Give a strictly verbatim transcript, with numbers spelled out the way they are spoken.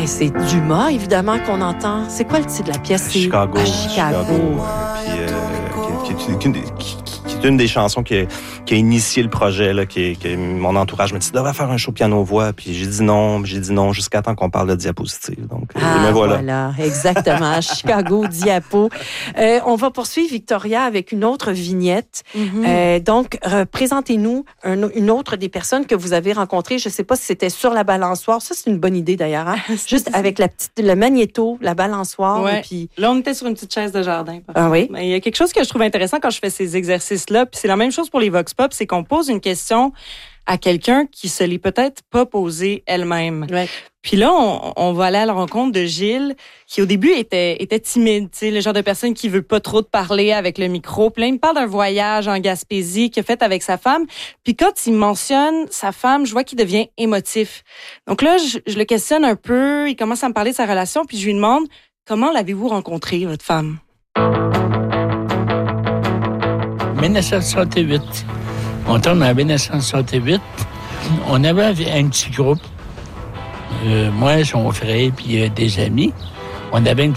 Ben, c'est Dumas, évidemment, qu'on entend. C'est quoi le titre de la pièce? C'est Chicago. à Chicago. Chicago. Puis, euh, qui, qui, qui, qui, qui est une des chansons qui a, qui a initié le projet, là, qui, qui mon entourage me dit, tu devrais faire un show piano-voix. Puis j'ai dit non, j'ai dit non, jusqu'à temps qu'on parle de diapositive. Donc, ah, me voilà. voilà, exactement. Chicago, diapo. Euh, on va poursuivre, Victoria, avec une autre vignette. Mm-hmm. Euh, donc, représentez-nous un, une autre des personnes que vous avez rencontrées. Je ne sais pas si c'était sur la balançoire. Ça, c'est une bonne idée, d'ailleurs. Hein? Juste avec la petite, le magnéto, la balançoire. Ouais. Et puis... Là, on était sur une petite chaise de jardin. Ah oui? Mais il y a quelque chose que je trouve intéressant quand je fais ces exercices-là, puis c'est la même chose pour les Vox Pop, c'est qu'on pose une question à quelqu'un qui se l'est peut-être pas posée elle-même. Ouais. Puis là, on, on va aller à la rencontre de Gilles, qui au début était, était timide, tu sais, le genre de personne qui veut pas trop te parler avec le micro. Puis là, il me parle d'un voyage en Gaspésie qu'il a fait avec sa femme. Puis quand il mentionne sa femme, je vois qu'il devient émotif. Donc là, je, je le questionne un peu, il commence à me parler de sa relation, puis je lui demande, comment l'avez-vous rencontrée, votre femme? dix-neuf cent soixante-huit. On tourne en dix-neuf cent soixante-huit. On avait un petit groupe. Euh, moi, son frère, puis euh, des amis. On avait une